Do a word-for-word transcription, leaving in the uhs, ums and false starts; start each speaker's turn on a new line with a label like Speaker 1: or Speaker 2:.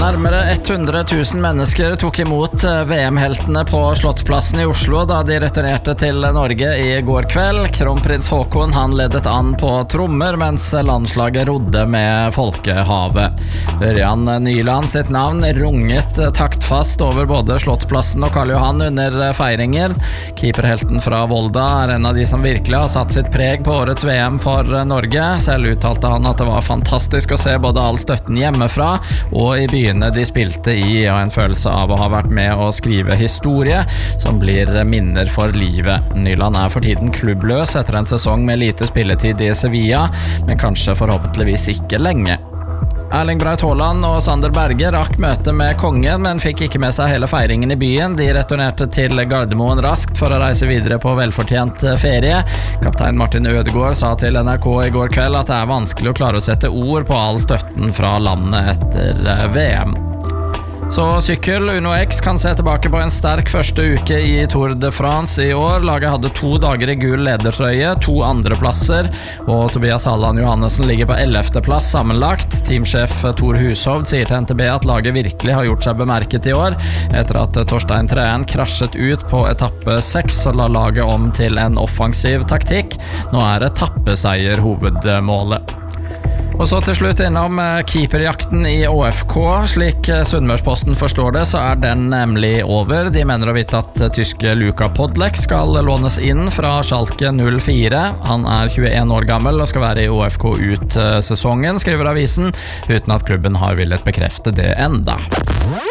Speaker 1: Nærmere hundre tusen mennesker tok imot V M-heltene på Slottsplassen i Oslo da de returnerte til Norge i går kveld. Kronprins Haakon han ledet an på trommer, mens landslaget rodde med folkehavet. Ørjan Nyland sitt navn runget taktfast over både Slottsplassen og Karl Johan under feiringer. Keeperhelten fra Volda er en av de som virkelig har satt sitt preg på årets V M for Norge. Selv uttalte han at det var fantastisk å se både all støtten hjemmefra og i byene de spilte i, og en følelse av å ha vært med å skrive historie som blir minner for livet. Nyland er for tiden klubbløs etter en sesong med lite spilletid i Sevilla, men kanskje forhåpentligvis ikke lenge. Erling Braut Haaland og Sander Berge rakk møte med kongen, men fikk ikke med seg hele feiringen i byen. De returnerte til Gardermoen raskt for å reise videre på velfortjent ferie. Kaptein Martin Ødegaard sa til N R K i går kveld at det er vanskelig å klare å sette ord på all støtten fra landet etter V M. Så sykkel, Uno X kan se tilbake på en sterk første uke i Tour de France i år. Laget hadde to dager i gul ledertrøye, to andre plasser, og Tobias Halland Johannessen ligger på ellevte plass sammenlagt. Teamsjef Thor Hushovd sier til N T B at laget virkelig har gjort seg bemerket i år, etter at Torstein Treen krasjet ut på etappe seks og la laget om til en offensiv taktikk. Nå er etappeseier hovedmålet. Og så til slutt innom keeperjakten i Å F K. Slik Sunnmørsposten forstår det, så er den nemlig over. De mener å vite at tyske Luka Podlek skal lånes inn fra Schalke null fire. Han er tjueen år gammel og skal være i Å F K ut sesongen, skriver avisen, uten at klubben har villet bekrefte det enda.